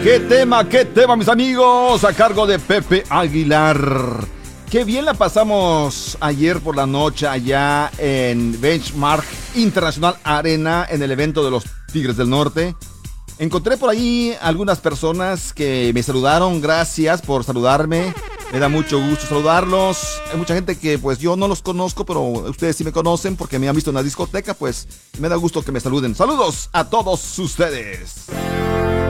qué tema, mis amigos, a cargo de Pepe Aguilar. Qué bien la pasamos ayer por la noche allá en Benchmark International Arena en el evento de los Tigres del Norte. Encontré por ahí algunas personas que me saludaron, gracias por saludarme. Me da mucho gusto saludarlos. Hay mucha gente que pues yo no los conozco, pero ustedes sí me conocen porque me han visto en la discoteca, pues me da gusto que me saluden. Saludos a todos ustedes.